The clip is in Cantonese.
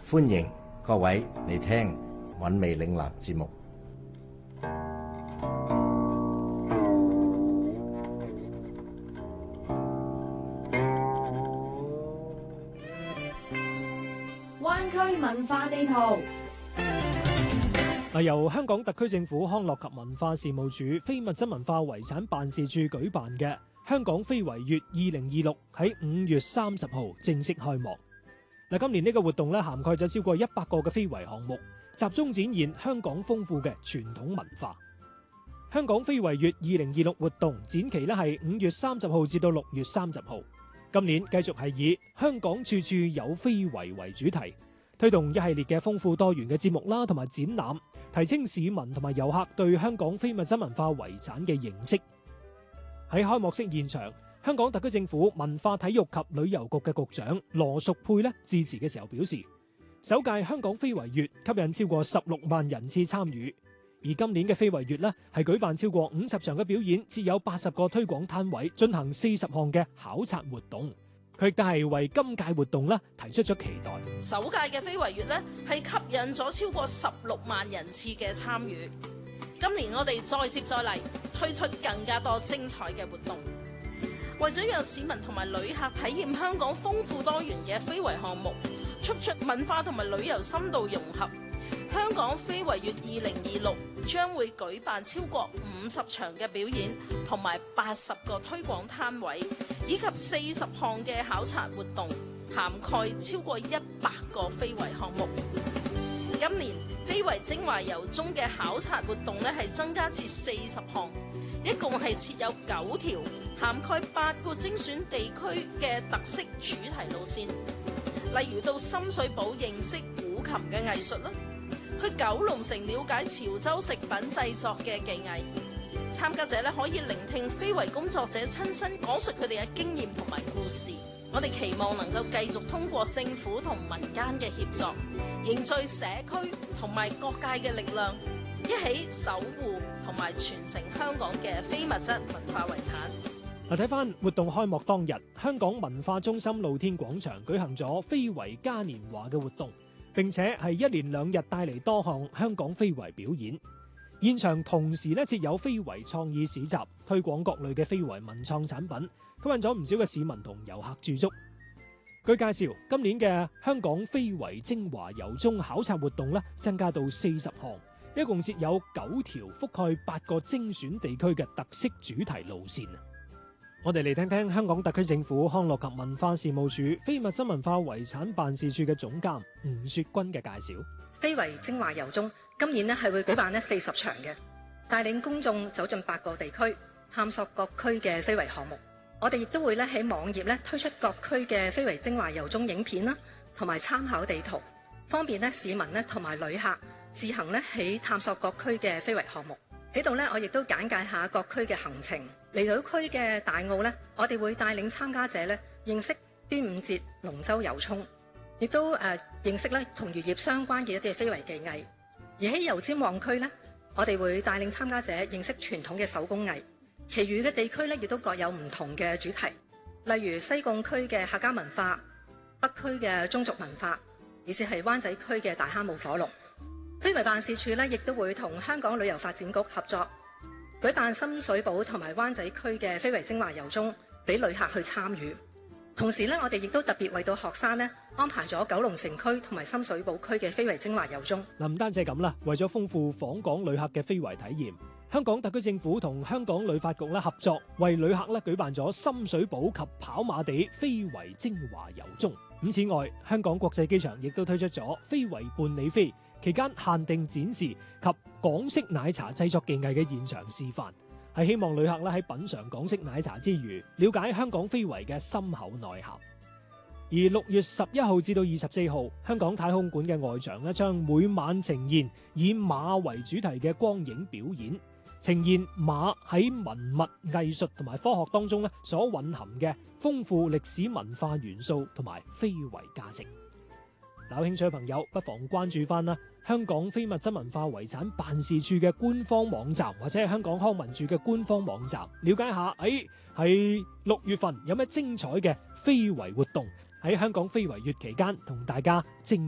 歡迎各位嚟聽韻味嶺南節目。 灣區文化地圖。 由香港特區政府康樂及文化事務署非物質文化遺產辦事處舉辦嘅香港非遺月2026喺5月30號正式開幕。今年呢個活動咧涵蓋咗超過100個嘅非遺項目，集中展現香港豐富嘅傳統文化。香港非遺月2026活動展期咧係5月30號至到6月30號。今年繼續係以香港處處有非遺為主題，推動一系列嘅豐富多元嘅節目啦，同埋展覽，提升市民同埋遊客對香港非物質文化遺產嘅認識。喺開幕式現場，香港特區政府文化體育及旅遊局嘅局長羅淑佩致辭嘅時候表示，首屆香港非遺月吸引超過16萬人次參與，而今年嘅非遺月係舉辦超過50場嘅表演，設有80個推廣攤位，進行40項嘅考察活動。佢亦都係為今屆活動提出咗期待。 首屆嘅非遺月係吸引咗超過16萬人次嘅參與。今年我哋再接再厲，推出更加多精彩嘅活動，為咗讓市民同埋旅客體驗香港豐富多元嘅非遺項目，促出文化同埋旅遊深度融合。香港非遺月2026將會舉辦超過50場嘅表演，同埋80個推廣攤位，以及40項嘅考察活動，涵蓋超過100個非遺項目。今年非遺精華遊中嘅考察活動係增加至40項，一共係設有9條，涵蓋8個精選地區嘅特色主題路線，例如到深水埗認識古琴嘅藝術啦，去九龍城了解潮州食品製作嘅技藝。參加者可以聆聽非遺工作者親身講述佢哋嘅經驗同埋故事。我哋期望能夠繼續通過政府同民間嘅協作，凝聚社區同埋各界嘅力量，一起守護同埋傳承香港嘅非物質文化遺產。 睇翻活動開幕當日，香港文化中心露天廣場舉行咗非遺嘉年華嘅活動，並且係1連2日帶嚟多項香港非遺表演。現場同時設有非遺創意市集，推廣各類嘅非遺文創產品，吸引咗唔少嘅市民同遊客駐足。據介紹，今年嘅香港非遺精華遊中考察活動增加到40項，一共設有9條覆蓋8個精選地區嘅特色主題路線。我哋嚟聽聽香港特區政府康樂及文化事務署非物質文化遺產辦事處嘅總監吳雪君嘅介紹。 非遺精華遊中今年係會舉辦40場嘅，帶領公眾走進8個地區，探索各區嘅非遺項目。我哋亦都會喺網頁推出各區嘅非遺精華遊中影片啦，同埋參考地圖，方便市民同埋旅客自行喺探索各區嘅非遺項目。喺度我亦都簡介下各區嘅行程。嚟到區嘅大澳我哋會帶領參加者認識端午節龍舟遊涌，亦都認識同漁業相關嘅一啲非遺技藝。而喺油尖旺區我哋會帶領參加者認識傳統嘅手工藝。其餘嘅地區亦都各有唔同嘅主題，例如西貢區嘅客家文化、北區嘅宗族文化，以至係灣仔區嘅大坑舞火龍。非遺辦事處亦都會同香港旅遊發展局合作，舉辦深水埗同埋灣仔區嘅非遺精華遊中，俾旅客去參與。同時我哋亦都特別為到學生安排咗九龍城區同埋深水埗區嘅非遺精華遊中。 唔單止係咁啦，為咗豐富訪港旅客嘅非遺體驗，香港特區政府同香港旅發局合作，為旅客舉辦咗深水埗及跑馬地非遺精華遊中。此外，香港國際機場亦都推出咗非遺伴你飛，期間限定展示及港式奶茶製作技藝嘅現場示範，係希望旅客喺品嘗港式奶茶之餘，了解香港非遺嘅深厚內涵。而6月11號至到24號，香港太空館嘅外牆將每晚呈現以馬為主題嘅光影表演，呈現馬喺文物藝術同埋科學當中所蘊含嘅豐富歷史文化元素同埋非遺價值。有興趣嘅朋友不妨關注翻香港非物質文化遺產辦事處嘅官方網站，或者係香港康文署嘅官方網站，了解下喺6月份有咩精彩嘅非遺活動喺香港非遺月期間同大家精